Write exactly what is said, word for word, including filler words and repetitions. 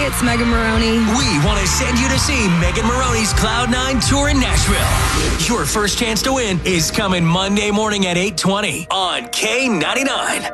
it's Megan Maroney. We want to send you to see Megan Maroney's Cloud nine Tour in Nashville. Your first chance to win is coming Monday morning at eight twenty on K ninety-nine.